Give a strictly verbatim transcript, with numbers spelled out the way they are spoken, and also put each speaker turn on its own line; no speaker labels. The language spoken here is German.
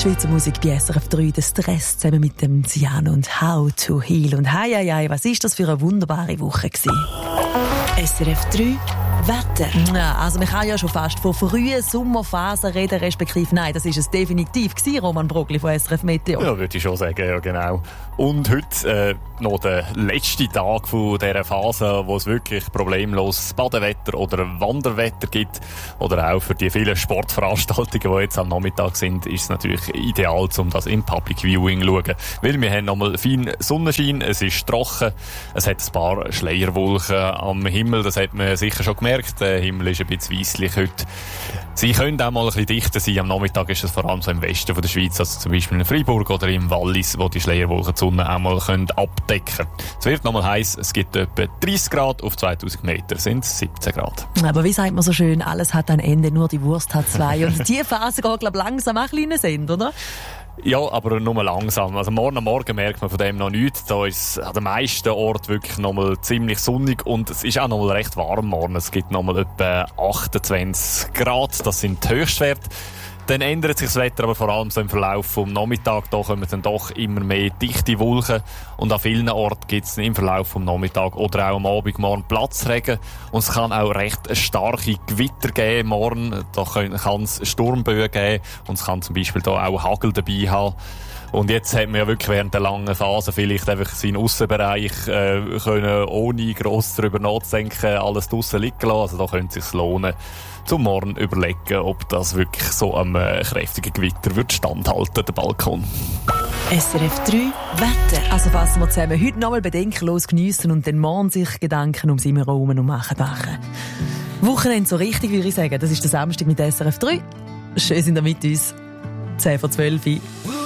Schweizer Musik bei S R F drei, der Stress zusammen mit dem Ciano und How to Heal. Und hei, hei, hei, was ist das für eine wunderbare Woche gewesen? S R F drei Wetter. Ja, also man kann ja schon fast von frühen Sommerphasen reden, respektive nein, das ist es definitiv gewesen, Roman Brogli von S R F Meteo.
Ja, würde ich schon sagen, ja genau. Und heute äh, noch der letzte Tag von dieser Phase, wo es wirklich problemlos Badewetter oder Wanderwetter gibt. Oder auch für die vielen Sportveranstaltungen, die jetzt am Nachmittag sind, ist es natürlich ideal, um das im Public Viewing zu schauen. Weil wir haben nochmal feinen Sonnenschein, es ist trocken, es hat ein paar Schleierwolken am Himmel, das hat man sicher schon gemerkt. Der Himmel ist ein bisschen weisslich heute. Sie können auch mal ein bisschen dichter sein. Am Nachmittag ist es vor allem so im Westen von der Schweiz, also zum Beispiel in Freiburg oder im Wallis, wo die Schleierwolken die Sonne auch mal können abdecken können. Es wird nochmal heiß, es gibt etwa dreißig Grad, auf zweitausend Meter sind es siebzehn Grad.
Aber wie sagt man so schön, alles hat ein Ende, nur die Wurst hat zwei. Und die Phase geht, glaube ich, langsam auch ein bisschen sind, oder?
Ja, aber nur langsam. Also morgen am Morgen merkt man von dem noch nichts. Da ist es an den meisten Orten wirklich noch mal ziemlich sonnig und es ist auch noch mal recht warm morgen. Es gibt noch mal etwa achtundzwanzig Grad. Das sind die Höchstwerte. Dann ändert sich das Wetter aber vor allem so im Verlauf vom Nachmittag. Da kommen dann doch immer mehr dichte Wolken. Und an vielen Orten gibt es im Verlauf vom Nachmittag oder auch am Abend morgen Platzregen. Und es kann auch recht starke Gewitter geben morgen. Da kann es Sturmböen geben. Und es kann zum Beispiel da auch Hagel dabei haben. Und jetzt hat man ja wirklich während der langen Phase vielleicht einfach seinen Aussenbereich äh, können, ohne gross darüber nachzudenken, alles draussen liegen lassen. Also da könnte es sich lohnen, zum Morgen überlegen, ob das wirklich so einem äh, kräftigen Gewitter wird standhalten, der Balkon.
S R F drei Wetter. Also fassen wir zusammen. Heute nochmal bedenkenlos geniessen und dann morgen sich Gedanken ums immer herum und machen machen. Wochenende so richtig, würde ich sagen. Das ist der Samstag mit S R F drei. Schön sind ihr mit uns. zehn vor zwölf.